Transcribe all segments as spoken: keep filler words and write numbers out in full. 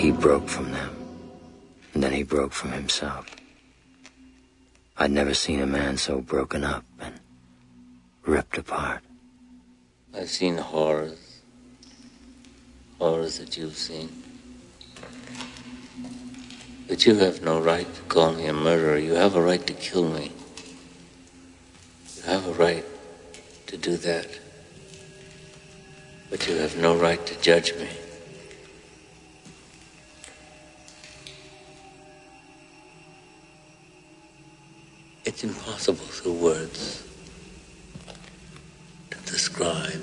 He broke from them, and then he broke from himself. I'd never seen a man so broken up and ripped apart. I've seen horrors, horrors that you've seen. But you have no right to call me a murderer. You have a right to kill me. You have a right to do that. But you have no right to judge me. It's impossible through words to describe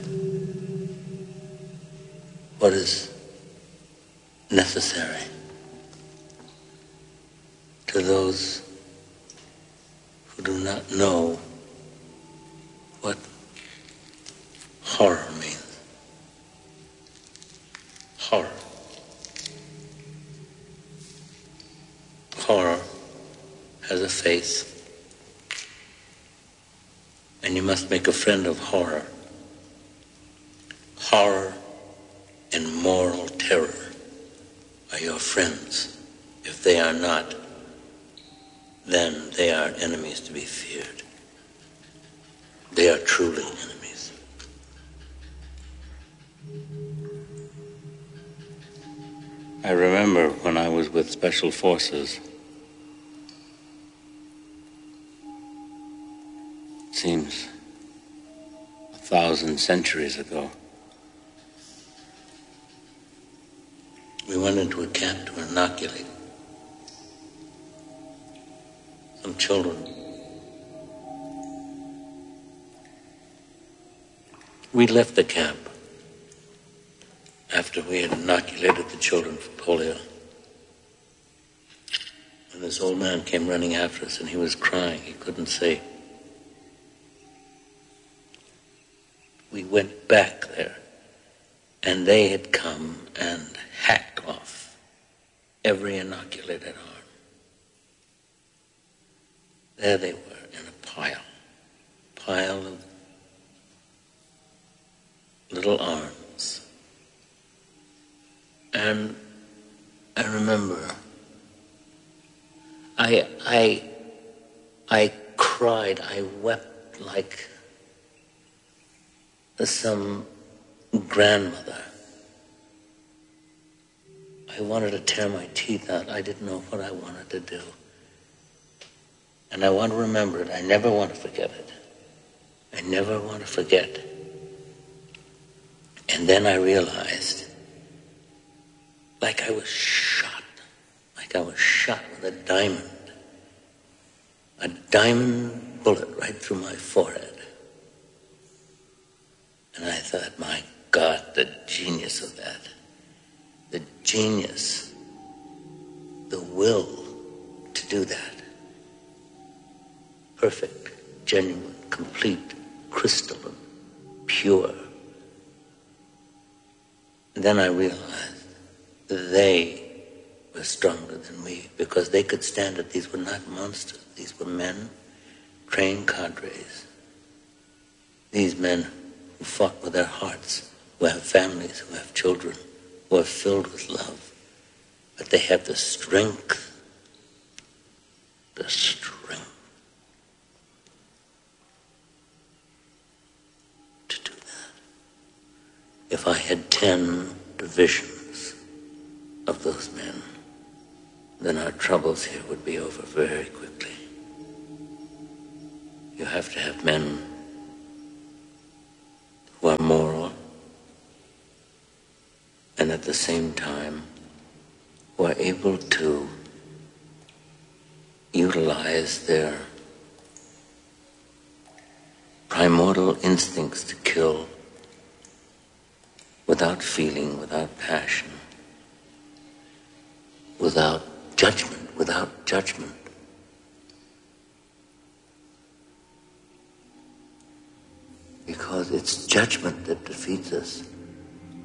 what is necessary to those who do not know what horror means. Horror. Horror has a face. And you must make a friend of horror. Horror and moral terror are your friends. If they are not, then they are enemies to be feared. They are truly enemies. I remember when I was with Special Forces, seems a thousand centuries ago. We went into a camp to inoculate some children. We left the camp after we had inoculated the children for polio. And this old man came running after us, and he was crying. He couldn't say. We went back there, and they had come and hacked off every inoculated arm. There they were in a pile, pile of little arms. And I remember, I, I, I cried, I wept like some grandmother. I wanted to tear my teeth out. I didn't know what I wanted to do. And I want to remember it. I never want to forget it. I never want to forget. And then I realized, like I was shot, like I was shot with a diamond, a diamond bullet right through my forehead. And I thought, my God, the genius of that, the genius, the will to do that. Perfect, genuine, complete, crystalline, pure. And then I realized that they were stronger than me because they could stand it. These were not monsters. These were men, trained cadres. These men who fought with their hearts, who have families, who have children, who are filled with love. But they have the strength, the strength to do that. If I had ten divisions of those men, then our troubles here would be over very quickly. You have to have men who are moral, and at the same time who are able to utilize their primordial instincts to kill without feeling, without passion, without judgment, without judgment. Because it's judgment that defeats us.